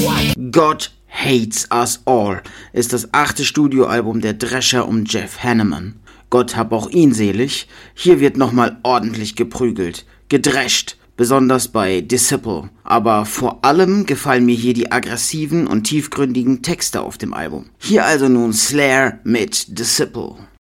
God Hates Us All ist das 8. Studioalbum der Drescher um Jeff Hanneman. Gott hab auch ihn selig, hier wird nochmal ordentlich geprügelt, gedrescht, besonders bei Disciple. Aber vor allem gefallen mir hier die aggressiven und tiefgründigen Texte auf dem Album. Hier also nun Slayer mit Disciple.